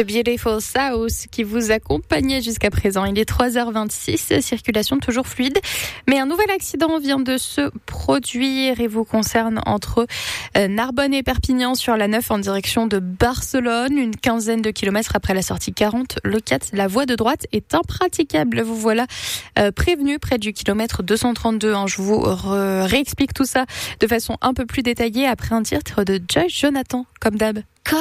The Beautiful South qui vous accompagnait jusqu'à présent. Il est 3h26, circulation toujours fluide. Mais un nouvel accident vient de se produire et vous concerne entre Narbonne et Perpignan sur la 9 en direction de Barcelone. Une quinzaine de kilomètres après la sortie 40, le 4, la voie de droite est impraticable. Vous voilà prévenu près du kilomètre 232. Je vous réexplique tout ça de façon un peu plus détaillée après un titre de Joyce Jonathan, comme d'hab.